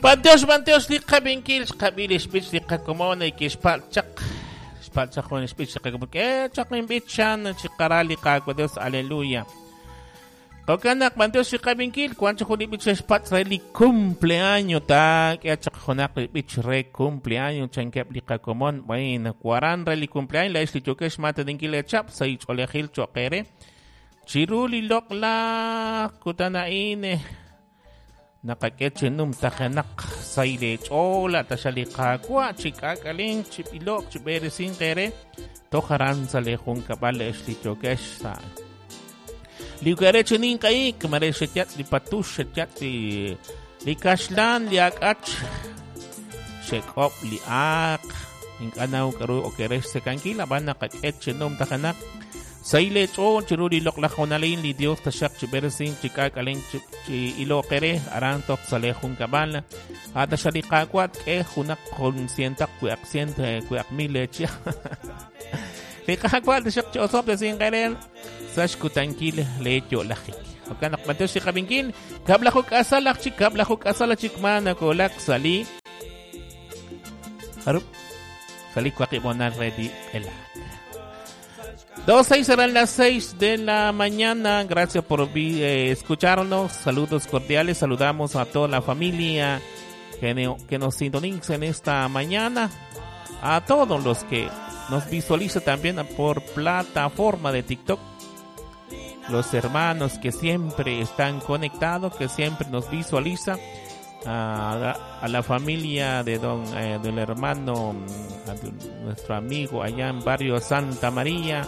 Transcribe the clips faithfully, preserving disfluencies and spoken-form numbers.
Banteos, banteos, di kabinkil, kabilis, bitch, di kakumona, ikispalchak. Spalchak ko ng speech, kakumona, eh, chak ng bitch yan, chikarali ka, Dios, aleluya. Kaukanak, banteos, si kabinkil, kwancha ko ni bitch, spats, reli, cumpleaños, ta, kaya chak ko na, bitch, re, cumpleaños, chankep, di kakumon, bueno, kuaran, reli, cumpleaños, la isli chokesh, mata din kile chap, sa ich, olehil, chokere, chiruli, lokla, kutanain, eh, nakaketchenum takanak saile chola tashali kakwa chikakaling chipilok chiberesin kere tokaran sa lehong kabala eshlito kesa liukare chenin kai kamare shetyat li patush shetyat li li kashlan li akach shekop li ak inganaw karu okeresh se kankila ban nakaketchenum takanak saile cho chiruli lok lakho na lain li Dios tasyak chiberesin chikak aleng chi ilo kere arantok sa lehong kabal at asali kakwat eh hunak konsientak kuyak siente kuyak milecha li kakwat tasyak chi osop desin kere sash kutankil lecho lakik okanak banto si kabingkin kablakok asalak chik kablakok asalak chik mana kolak sali harup sali kwaki bonan ready elat. Dos seis serán las seis de la mañana. Gracias por eh, escucharnos. Saludos cordiales. Saludamos a toda la familia que, ne, que nos sintoniza en esta mañana. A todos los que nos visualizan también por plataforma de TikTok. Los hermanos que siempre están conectados, que siempre nos visualizan. A, a la familia de don eh, del hermano, a de nuestro amigo allá en barrio Santa María.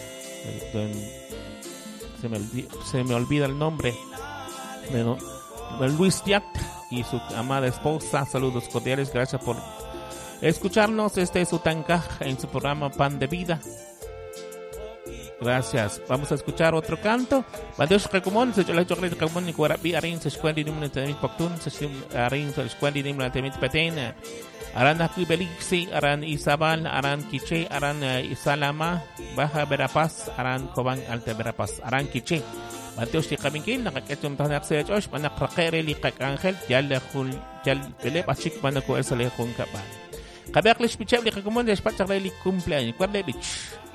Se me, se me olvida el nombre de, de Luis Yat y su amada esposa. Saludos cordiales, gracias por escucharnos. Este es su Tancaj en su programa Pan de Vida. Gracias. Vamos a escuchar otro canto. Bandeos Kakumon, se chola chocolate Kakumon ni Kuarabi arin se squandi nim na temit paktun se arin se squandi nim na temit patena. Aran aku beliksi, aran Isabal, aran Kiche, aran uh, Isalama, Baja Verapaz, aran Kobang Alta Verapaz, aran Kiche. Banteos di kamingkin, nakaketong tahanak sa Diyos, manakrakere li kak angel, jala kul, jal belep, achik manako esale kong kapal. Kabaklish pichab li kakumon, despatch li cumpleaños, Kuarlevich.